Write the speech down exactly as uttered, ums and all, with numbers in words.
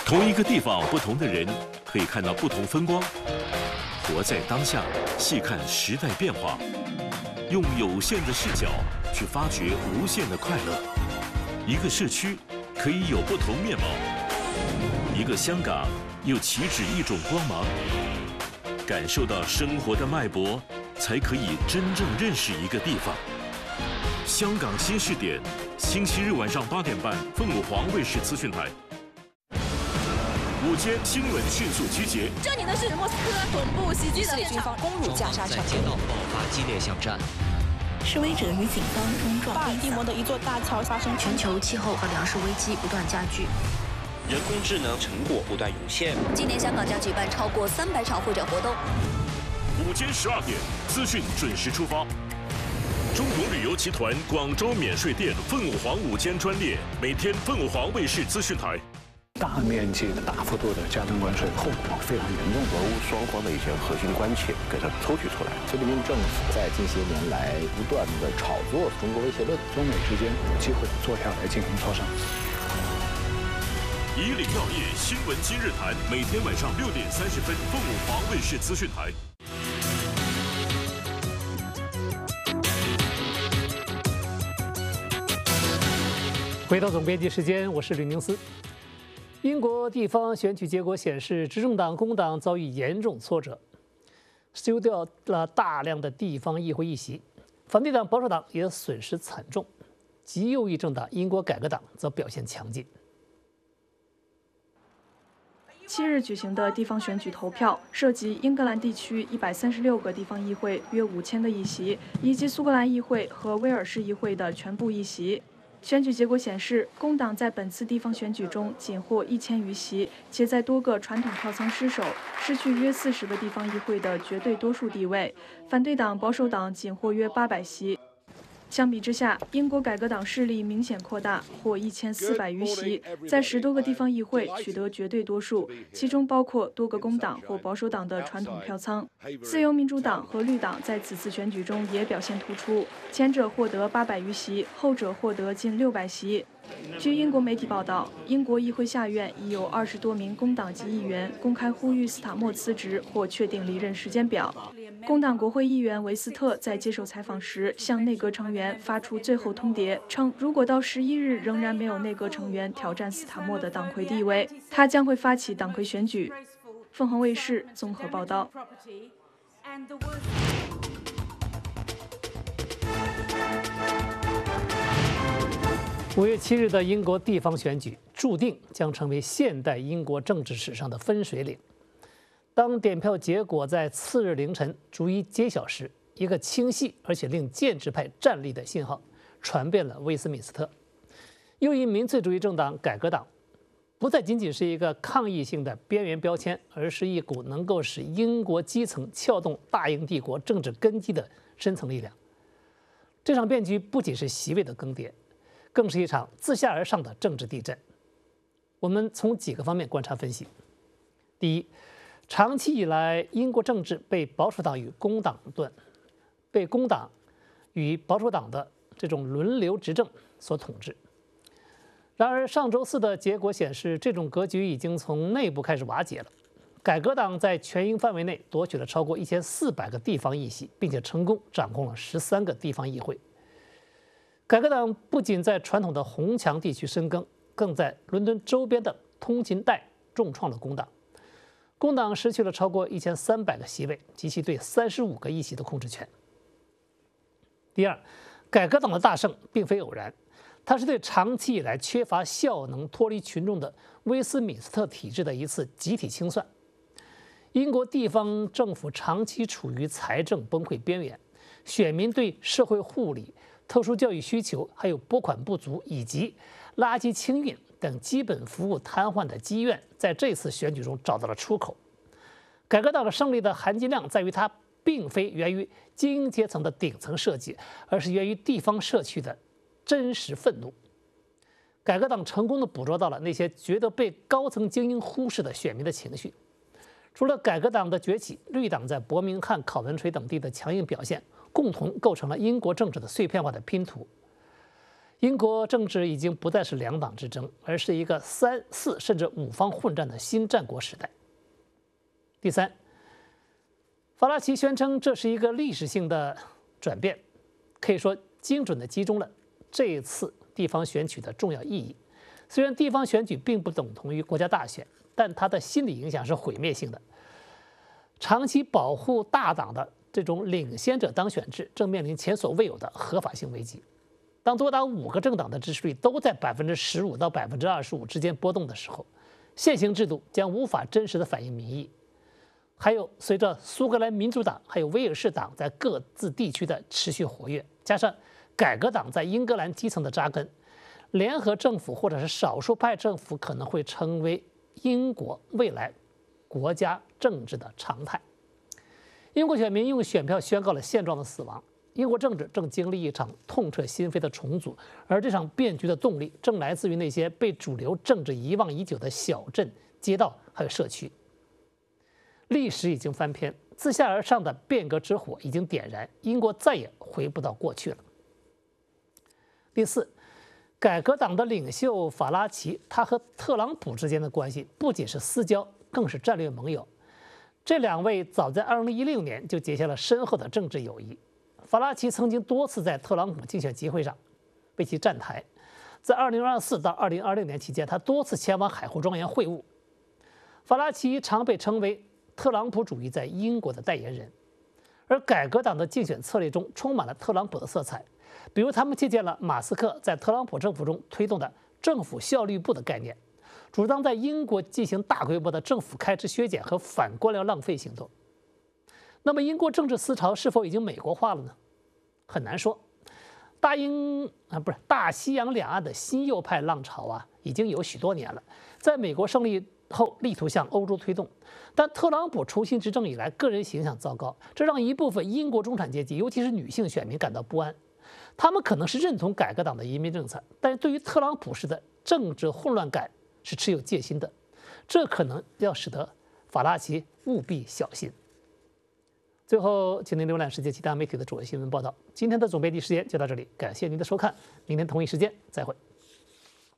同一个地方，不同的人可以看到不同风光。活在当下，细看时代变化，用有限的视角去发掘无限的快乐。一个社区可以有不同面貌，一个香港又岂止一种光芒？感受到生活的脉搏，才可以真正认识一个地方。香港新视点，星期日晚上八点半，凤凰卫视资讯台。午间新闻迅速集结。 这里呢是莫斯科总部袭击的现场， 攻入加沙城， 在街道爆发激烈巷战。 示威者与警方冲撞。 巴尔的摩的一座大桥发生。 全球气候和粮食危机不断加剧。 人工智能成果不断涌现。 今年香港将举办超过三百场会展活动。 午间十二点，资讯准时出发。中国旅游集团广州免税店凤凰午间专列，每天凤凰卫视资讯台。 大面积的、大幅度的加征关税，后果非常严重。 俄乌双方的一些核心关切给它抽取出来。 习近平政府在近些年来不断的炒作中国威胁论， 中美之间有机会坐下来进行磋商。 以岭药业新闻今日谈，每天晚上六点三十分，凤凰卫视资讯台。 回到总编辑时间，我是吕宁思。英国地方选举结果显示，执政党工党遭遇严重挫折，丢掉了大量的地方议会议席；反对党保守党也损失惨重，极右翼政党英国改革党则表现强劲。 七日举行的地方选举投票涉及英格兰地区一百三十六个地方议会约五千个议席，以及苏格兰议会和威尔士议会的全部议席。选举结果显示，工党在本次地方选举中仅获一千余席，且在多个传统票仓失守，失去约四十个地方议会的绝对多数地位。反对党保守党仅获约八百席。相比之下，英国改革党势力明显扩大，获一千四百余席，在十多个地方议会取得绝对多数，其中包括多个工党或保守党的传统票仓。自由民主党和绿党在此次选举中也表现突出，前者获得八百余席，后者获得近六百席。据英国媒体报道，英国议会下院已有二十多名工党籍议员公开呼吁斯塔默辞职或确定离任时间表。工党国会议员维斯特在接受采访时向内阁成员发出最后通牒，称如果到十一日仍然没有内阁成员挑战斯塔默的党魁地位，他将会发起党魁选举。凤凰卫视综合报道。 五月七日的英国地方选举注定将成为现代英国政治史上的分水岭。当点票结果在次日凌晨逐一揭晓时，一个清晰而且令建制派站立的信号传遍了威斯敏斯特。右翼民粹主义政党改革党不再仅仅是一个抗议性的边缘标签，而是一股能够使英国基层撬动大英帝国政治根基的深层力量。这场变局不仅是席位的更迭，更是一场自下而上的政治地震。我们从几个方面观察分析。第一，长期以来，英国政治被保守党与工党盾，被工党与保守党的这种轮流执政所统治。然而，上周四的结果显示，这种格局已经从内部开始瓦解了。改革党在全英范围内夺取了超过一千四百个地方议席，并且成功掌控了十三个地方议会。改革党不仅在传统的红墙地区深耕，更在伦敦周边的通勤带重创了工党。工党失去了超过一千三百个席位及其对三十五个议席的控制权。第二，改革党的大胜并非偶然，它是对长期以来缺乏效能、脱离群众的威斯敏斯特体制的一次集体清算。英国地方政府长期处于财政崩溃边缘，选民对社会护理、特殊教育需求，还有拨款不足以及垃圾清运等基本服务瘫痪的积怨，在这次选举中找到了出口。改革党的胜利的含金量在于，它并非源于精英阶层的顶层设计，而是源于地方社区的真实愤怒。改革党成功地捕捉到了那些觉得被高层精英忽视的选民的情绪。除了改革党的崛起，绿党在伯明翰、考文垂等地的强硬表现，共同构成了英国政治的碎片化的拼图。 英国政治已经不再是两党之争，而是一个三四甚至五方混战的新战国时代。第三，法拉奇宣称这是一个历史性的转变，可以说精准地击中了这一次地方选举的重要意义。虽然地方选举并不等同于国家大选，但它的心理影响是毁灭性的。长期保护大党的这种领先者当选制正面临前所未有的合法性危机。当多达五个政党的支持率都在百分之十五到百分之二十五之间波动的时候，现行制度将无法真实的反映民意。还有，随着苏格兰民主党还有威尔士党在各自地区的持续活跃，加上改革党在英格兰基层的扎根，联合政府或者是少数派政府可能会成为英国未来国家政治的常态。英国选民用选票宣告了现状的死亡。英国政治正经历一场痛彻心扉的重组，而这场变局的动力正来自于那些被主流政治遗忘已久的小镇、街道还有社区。历史已经翻篇，自下而上的变革之火已经点燃，英国再也回不到过去了。第四，改革党的领袖法拉奇，他和特朗普之间的关系不仅是私交，更是战略盟友。这两位早在二零一六年就结下了深厚的政治友谊。法拉奇曾经多次在特朗普竞选集会上为其站台，在二零二四到二零二六年期间，他多次前往海湖庄园会晤。法拉奇常被称为特朗普主义在英国的代言人，而改革党的竞选策略中充满了特朗普的色彩，比如他们借鉴了马斯克在特朗普政府中推动的政府效率部的概念，主张在英国进行大规模的政府开支削减和反官僚浪费行动。那么英国政治思潮是否已经美国化了呢？很难说。大英啊不是大西洋两岸的新右派浪潮啊，已经有许多年了，在美国胜利后力图向欧洲推动，但特朗普重新执政以来，个人形象糟糕，这让一部分英国中产阶级，尤其是女性选民感到不安。他们可能是认同改革党的移民政策，但是对于特朗普式的政治混乱感是持有戒心的，这可能要使得法拉奇务必小心。最后，请您浏览世界其他媒体的主要新闻报道。今天的总编辑时间就到这里，感谢您的收看，明天同一时间再会。